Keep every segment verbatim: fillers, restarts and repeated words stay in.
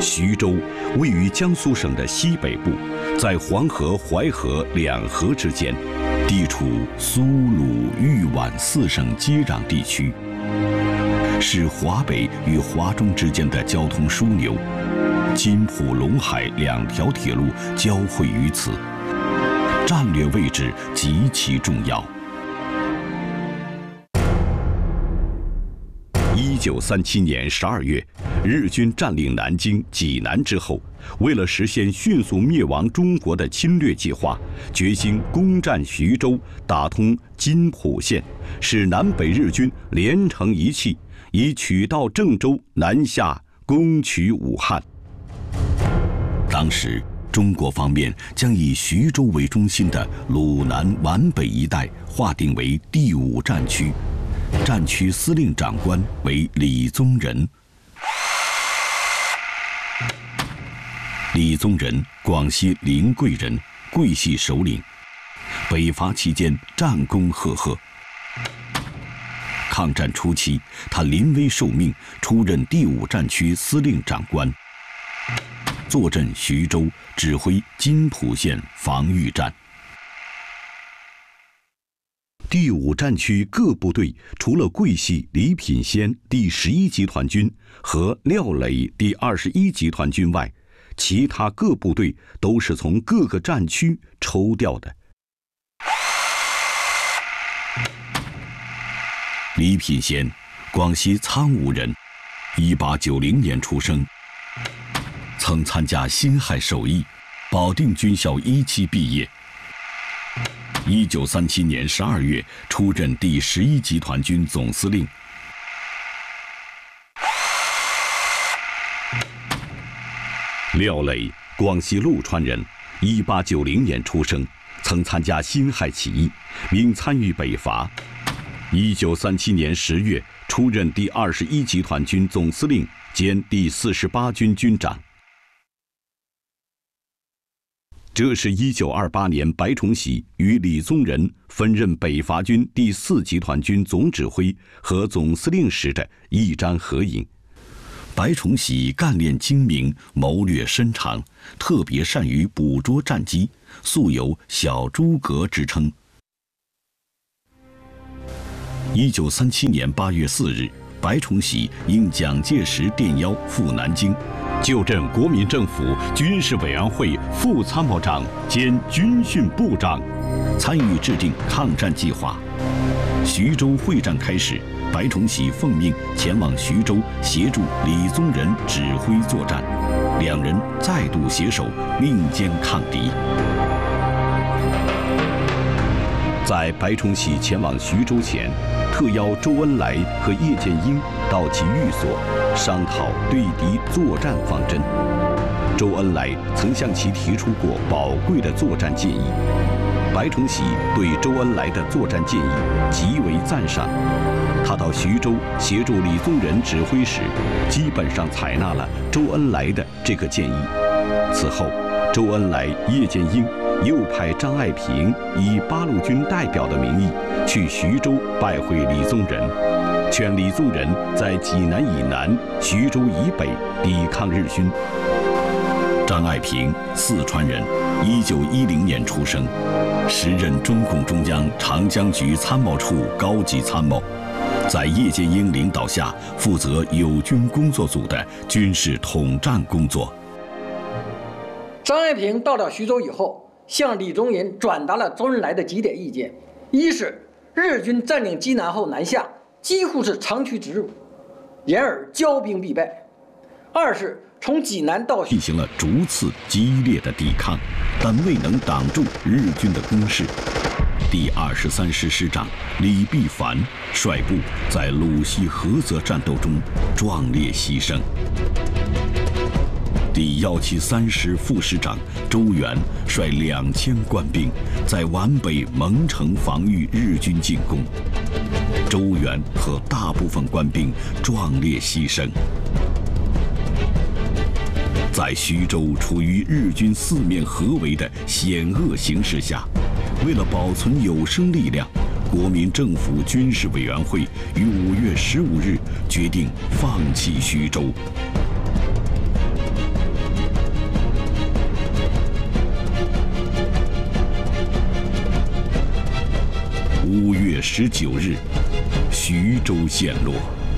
徐州位于江苏省的西北部，在黄河、淮河两河之间，地处苏鲁豫皖四省接壤地区，是华北与华中之间的交通枢纽，津浦陇海两条铁路交汇于此，战略位置极其重要。一九三七年十二月，日军占领南京、济南之后，为了实现迅速灭亡中国的侵略计划，决心攻占徐州，打通津浦线，使南北日军连成一气，以取道郑州，南下攻取武汉。当时，中国方面将以徐州为中心的鲁南皖北一带划定为第五战区，战区司令长官为李宗仁。李宗仁，广西临桂人，桂系首领。北伐期间战功赫赫。抗战初期，他临危受命，出任第五战区司令长官，坐镇徐州，指挥津浦线防御战。第五战区各部队除了桂系李品仙第十一集团军和廖磊第二十一集团军外，其他各部队都是从各个战区抽调的。李品仙，广西苍梧人，一八九零年出生，曾参加辛亥首义，保定军校一期毕业。一九三七年十二月，出任第十一集团军总司令。廖磊，广西陆川人，一八九零年出生，曾参加辛亥起义，并参与北伐。一九三七年十月，出任第二十一集团军总司令兼第四十八军军长。这是一九二八年白崇禧与李宗仁分任北伐军第四集团军总指挥和总司令时的一张合影。白崇禧干练精明，谋略深长，特别善于捕捉战机，素有“小诸葛”之称。一九三七年八月四日，白崇禧应蒋介石电邀赴南京，就任国民政府军事委员会副参谋长兼军训部长，参与制定抗战计划。徐州会战开始，白崇禧奉命前往徐州协助李宗仁指挥作战，两人再度携手并肩抗敌。在白崇禧前往徐州前，特邀周恩来和叶剑英到其寓所商讨对敌作战方针。周恩来曾向其提出过宝贵的作战建议，白崇禧对周恩来的作战建议极为赞赏。他到徐州协助李宗仁指挥时，基本上采纳了周恩来的这个建议。此后，周恩来、叶剑英又派张爱萍以八路军代表的名义去徐州拜会李宗仁，劝李宗仁在济南以南、徐州以北抵抗日军。张爱萍，四川人，一九一零年出生，时任中共中央长江局参谋处高级参谋，在叶剑英领导下负责友军工作组的军事统战工作。 张爱萍到了徐州以后，向李宗仁转达了周恩来的几点意见：一是日军占领济南后南下，几乎是长驱直入，然而骄兵必败；二是从济南到进行了逐次激烈的抵抗，但未能挡住日军的攻势。第二十三师师长李必凡率部在鲁西菏泽战斗中壮烈牺牲。第幺七三师副师长周援率两千官兵在皖北蒙城防御日军进攻，周援和大部分官兵壮烈牺牲。在徐州处于日军四面合围的险恶形势下，为了保存有生力量，国民政府军事委员会于五月十五日决定放弃徐州。 月十九日，徐州陷落。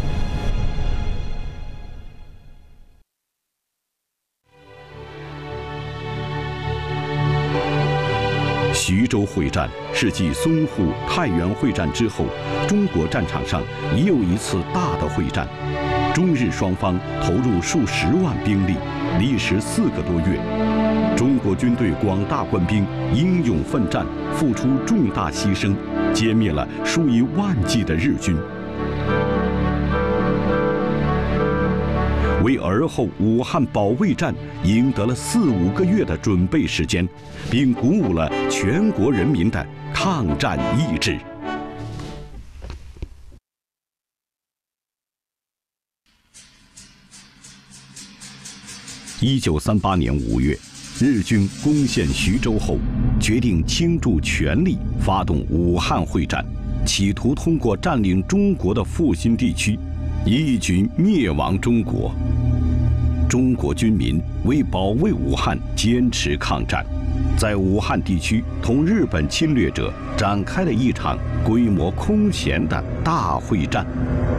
徐州会战是继淞沪、太原会战之后，中国战场上又一次大的会战。中日双方投入数十万兵力，历时四个多月。中国军队广大官兵英勇奋战，付出重大牺牲，歼灭了数以万计的日军，为而后武汉保卫战赢得了四五个月的准备时间，并鼓舞了全国人民的抗战意志。一九三八年五月，日军攻陷徐州后，决定倾注全力发动武汉会战，企图通过占领中国的复兴地区，一举灭亡中国。中国军民为保卫武汉坚持抗战，在武汉地区同日本侵略者展开了一场规模空前的大会战。